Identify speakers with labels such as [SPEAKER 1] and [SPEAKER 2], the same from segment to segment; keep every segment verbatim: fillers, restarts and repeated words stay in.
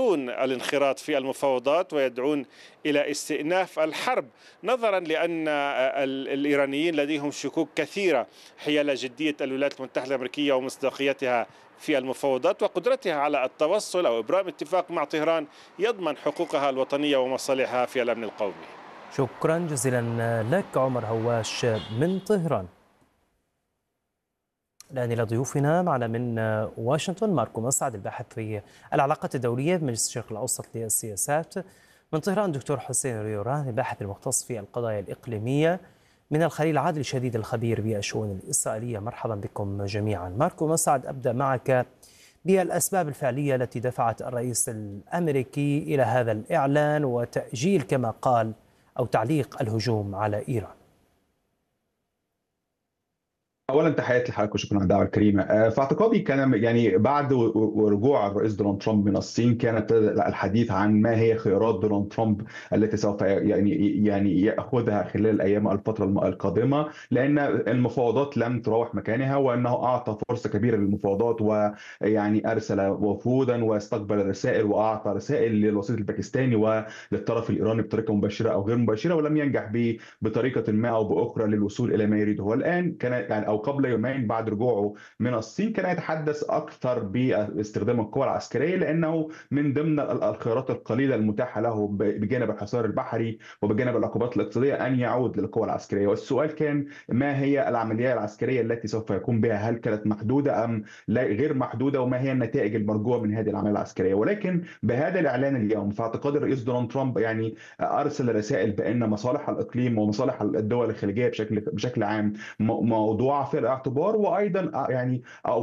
[SPEAKER 1] يرفضون الانخراط في المفاوضات ويدعون إلى استئناف الحرب، نظرا لأن الإيرانيين لديهم شكوك كثيرة حيال جدية الولايات المتحدة الأمريكية ومصداقيتها في المفاوضات وقدرتها على التوصل أو إبرام اتفاق مع طهران يضمن حقوقها الوطنية ومصالحها في الأمن القومي.
[SPEAKER 2] شكرا جزيلا لك عمر هواش من طهران. الآن إلى ضيوفنا، معنا من واشنطن ماركو مسعد الباحث في العلاقات الدولية بمجلس الشرق الأوسط للسياسات، من طهران دكتور حسين ريوران الباحث المختص في القضايا الإقليمية، من الخليل عادل شديد الخبير بالشؤون الإسرائيلية. مرحبا بكم جميعا. ماركو مسعد، أبدأ معك بالأسباب الفعلية التي دفعت الرئيس الأمريكي إلى هذا الإعلان وتأجيل كما قال أو تعليق الهجوم على إيران.
[SPEAKER 3] اولا تحياتي لحضرتك وشكرا على الدعوه الكريمه. في اعتقادي كان يعني بعد رجوع الرئيس دونالد ترامب من الصين كان الحديث عن ما هي خيارات دونالد ترامب التي سوف يعني يعني ياخذها خلال الايام الفتره القادمه، لان المفاوضات لم تروح مكانها، وانه اعطى فرصه كبيره للمفاوضات ويعني ارسل وفودا واستقبل رسائل واعطى رسائل للوسيط الباكستاني وللطرف الايراني بطريقه مباشره او غير مباشره، ولم ينجح بطريقه ما او باخرى للوصول الى ما يريده. والان كان يعني او قبل يومين بعد رجوعه من الصين كان يتحدث اكثر باستخدام القوى العسكريه، لانه من ضمن الخيارات القليله المتاحه له بجانب الحصار البحري وبجانب العقوبات الاقتصاديه ان يعود للقوى العسكريه. والسؤال كان ما هي العمليه العسكريه التي سوف يقوم بها؟ هل كانت محدوده ام لا غير محدوده؟ وما هي النتائج المرجوه من هذه العمليه العسكريه؟ ولكن بهذا الاعلان اليوم في اعتقاد الرئيس دونالد ترامب يعني ارسل رسائل بان مصالح الاقليم ومصالح الدول الخليجيه بشكل بشكل عام موضوعه في الاعتبار، وايضا يعني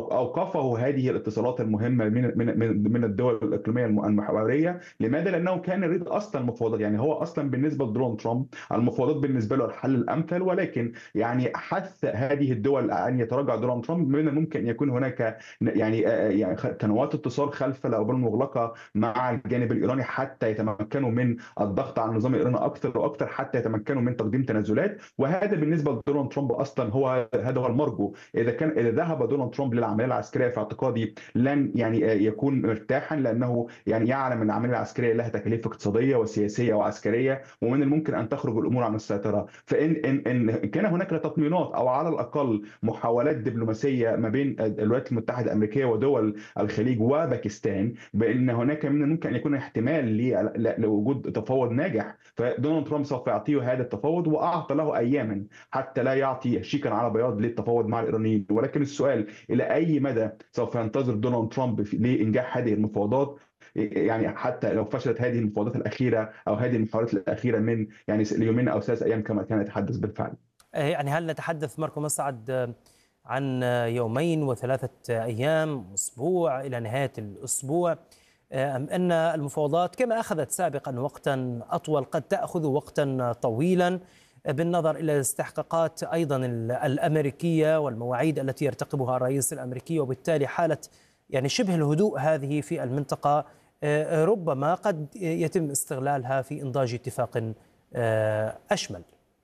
[SPEAKER 3] اوقفه هذه الاتصالات المهمه من من من الدول الاقليميه المحوريه. لماذا؟ لانه كان يريد اصلا مفاوضات، يعني هو اصلا بالنسبه لدونالد ترامب المفاوضات بالنسبه له الحل الامثل، ولكن يعني حث هذه الدول ان يتراجع دونالد ترامب من الممكن ان يكون هناك يعني يعني قنوات اتصال خلف الابواب المغلقه مع الجانب الايراني حتى يتمكنوا من الضغط على النظام الايراني اكثر واكثر، حتى يتمكنوا من تقديم تنازلات. وهذا بالنسبه لدونالد ترامب اصلا هو هذا هو المرجو. اذا كان اذا ذهب دونالد ترامب للعمليه العسكريه في اعتقادي لن يعني يكون مرتاحا، لانه يعني يعلم ان العمليه العسكريه لها تكاليف اقتصاديه وسياسيه وعسكريه، ومن الممكن ان تخرج الامور عن السيطره. فان ان ان كان هناك تطمينات او على الاقل محاولات دبلوماسيه ما بين الولايات المتحده الامريكيه ودول الخليج وباكستان بان هناك من الممكن ان يكون احتمال لوجود تفاوض ناجح، فدونالد ترامب سوف يعطيه هذا التفاوض، واعطى له اياما حتى لا يعطي شيكا على بياض للتفاوض مع الايرانيين. ولكن السؤال الى اي مدى سوف ينتظر دونالد ترامب لانجاح هذه المفاوضات، يعني حتى لو فشلت هذه المفاوضات الاخيره او هذه المحاولات الاخيره من يعني يومين او ثلاث ايام كما كان يتحدث بالفعل.
[SPEAKER 2] يعني هل نتحدث ماركو مسعد عن يومين وثلاثه ايام، اسبوع الى نهايه الاسبوع، ام ان المفاوضات كما اخذت سابقا وقتا اطول قد تاخذ وقتا طويلا بالنظر إلى الاستحقاقات أيضا الأمريكية والمواعيد التي يرتقبها الرئيس الأمريكي، وبالتالي حالة يعني شبه الهدوء هذه في المنطقة ربما قد يتم استغلالها في إنضاج اتفاق أشمل؟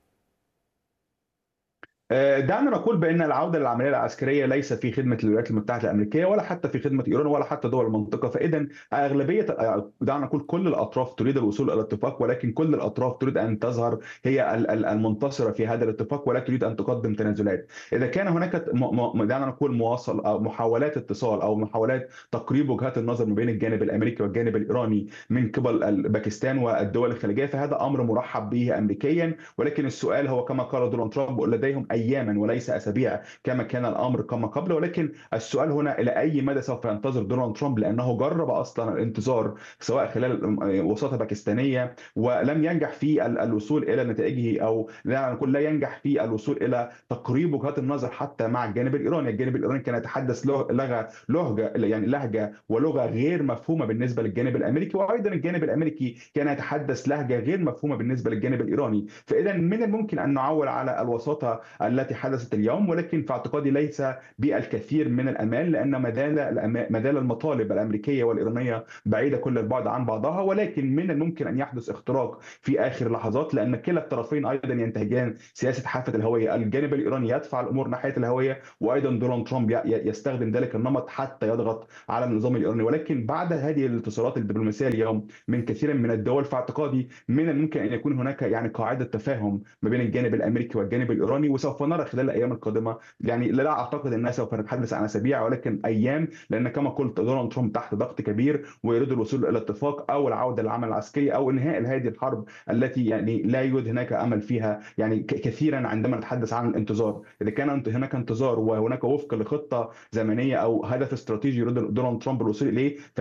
[SPEAKER 3] دعنا نقول بان العوده للعمليه العسكريه ليس في خدمه الولايات المتحده الامريكيه ولا حتى في خدمه ايران ولا حتى دول المنطقه. فاذا اغلبيه دعنا نقول كل الاطراف تريد الوصول الى اتفاق، ولكن كل الاطراف تريد ان تظهر هي المنتصره في هذا الاتفاق ولا تريد ان تقدم تنازلات. اذا كان هناك دعنا نقول مواصل او محاولات اتصال او محاولات تقريب وجهات النظر ما بين الجانب الامريكي والجانب الايراني من قبل باكستان والدول الخليجيه، فهذا امر مرحب به امريكيا. ولكن السؤال هو كما قال دونالد ترامب لديهم اياما وليس اسابيع كما كان الامر كما قبل. ولكن السؤال هنا الى اي مدى سوف ينتظر دونالد ترامب، لانه جرب اصلا الانتظار سواء خلال وساطه باكستانيه ولم ينجح في الوصول الى نتائجه، او لا نقول لا ينجح في الوصول الى تقريب وجهات النظر حتى مع الجانب الايراني. الجانب الايراني كان يتحدث لغه لهجه يعني لهجه ولغه غير مفهومه بالنسبه للجانب الامريكي، وايضا الجانب الامريكي كان يتحدث لهجه غير مفهومه بالنسبه للجانب الايراني. فاذا من الممكن ان نعول على الوساطه التي حدثت اليوم، ولكن في اعتقادي ليس بالكثير من الأمان، لأن ما زال ما زال المطالب الأمريكية والإيرانية بعيدة كل البعد عن بعضها، ولكن من الممكن أن يحدث اختراق في آخر لحظات، لأن كلا الطرفين أيضا ينتهجان سياسة حافة الهوية. الجانب الإيراني يدفع الأمور ناحية الهوية، وأيضا دونالد ترامب يستخدم ذلك النمط حتى يضغط على النظام الإيراني. ولكن بعد هذه الاتصالات الدبلوماسية اليوم من كثير من الدول، فاعتقادي من الممكن أن يكون هناك يعني قاعدة تفاهم ما بين الجانب الأمريكي والجانب الإيراني، وسوف نرى خلال الأيام القادمة. يعني لا أعتقد أنها سوف نتحدث عن أسابيع ولكن أيام، لأن كما قلت دونالد ترامب تحت ضغط كبير ويريد الوصول إلى اتفاق أو العودة للعمل العسكري أو إنهاء هذه الحرب التي يعني لا يوجد هناك أمل فيها يعني كثيرا. عندما نتحدث عن الانتظار، إذا كان هناك انتظار وهناك وفق لخطة زمنية أو هدف استراتيجي يريد دونالد ترامب الوصول إليه،